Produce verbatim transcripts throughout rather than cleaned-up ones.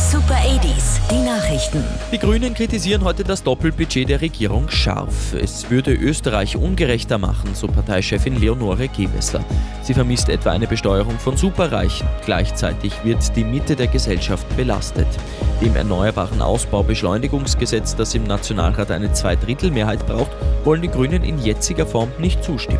Super achtziger, die Nachrichten. Die Grünen kritisieren heute das Doppelbudget der Regierung scharf. Es würde Österreich ungerechter machen, so Parteichefin Leonore Gewessler. Sie vermisst etwa eine Besteuerung von Superreichen. Gleichzeitig wird die Mitte der Gesellschaft belastet. Dem erneuerbaren Ausbaubeschleunigungsgesetz, das im Nationalrat eine Zweidrittelmehrheit braucht, wollen die Grünen in jetziger Form nicht zustimmen.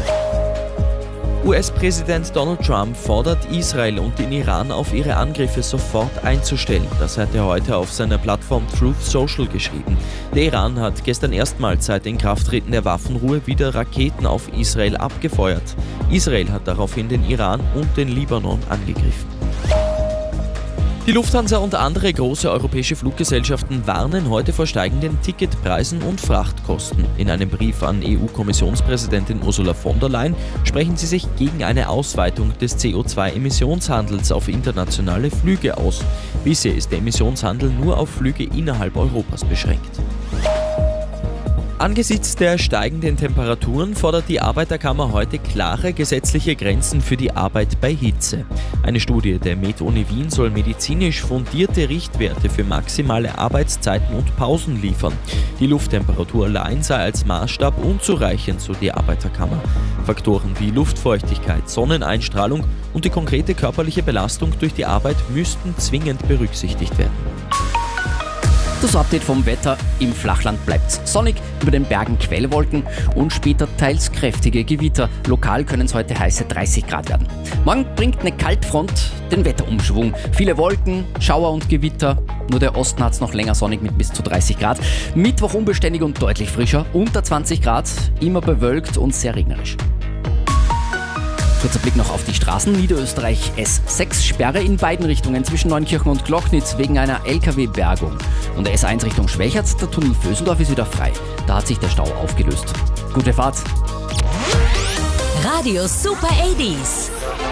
U S-Präsident Donald Trump fordert Israel und den Iran auf, ihre Angriffe sofort einzustellen. Das hat er heute auf seiner Plattform Truth Social geschrieben. Der Iran hat gestern erstmals seit Inkrafttreten der Waffenruhe wieder Raketen auf Israel abgefeuert. Israel hat daraufhin den Iran und den Libanon angegriffen. Die Lufthansa und andere große europäische Fluggesellschaften warnen heute vor steigenden Ticketpreisen und Frachtkosten. In einem Brief an E U-Kommissionspräsidentin Ursula von der Leyen sprechen sie sich gegen eine Ausweitung des C O zwei Emissionshandels auf internationale Flüge aus. Bisher ist der Emissionshandel nur auf Flüge innerhalb Europas beschränkt. Angesichts der steigenden Temperaturen fordert die Arbeiterkammer heute klare gesetzliche Grenzen für die Arbeit bei Hitze. Eine Studie der Med-Uni Wien soll medizinisch fundierte Richtwerte für maximale Arbeitszeiten und Pausen liefern. Die Lufttemperatur allein sei als Maßstab unzureichend, so die Arbeiterkammer. Faktoren wie Luftfeuchtigkeit, Sonneneinstrahlung und die konkrete körperliche Belastung durch die Arbeit müssten zwingend berücksichtigt werden. Das Update vom Wetter: Im Flachland bleibt's sonnig, über den Bergen Quellwolken und später teils kräftige Gewitter. Lokal können es heute heiße dreißig Grad werden. Morgen bringt eine Kaltfront den Wetterumschwung. Viele Wolken, Schauer und Gewitter. Nur der Osten hat's noch länger sonnig mit bis zu dreißig Grad. Mittwoch unbeständig und deutlich frischer, unter zwanzig Grad, immer bewölkt und sehr regnerisch. Kurzer Blick noch auf die Straßen. Niederösterreich S sechs, Sperre in beiden Richtungen zwischen Neunkirchen und Glochnitz wegen einer L K W-Bergung. Und der S eins Richtung Schwächert, der Tunnel Vösendorf ist wieder frei. Da hat sich der Stau aufgelöst. Gute Fahrt! Radio Super achtziger.